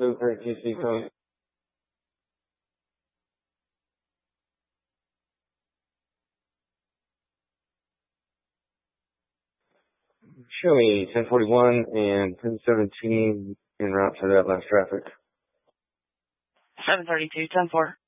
TC code. Show me 1041 and 1017 en route to that last traffic. 732, 10-4.